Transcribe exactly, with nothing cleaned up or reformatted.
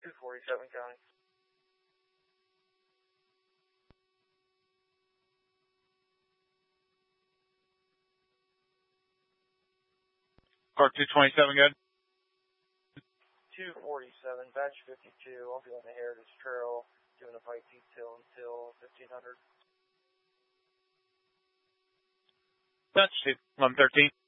two forty-seven County. Park two twenty-seven, good. two forty-seven, batch fifty-two. I'll be on the Heritage Trail doing a bike detail until fifteen hundred. Batch two, eleven thirteen.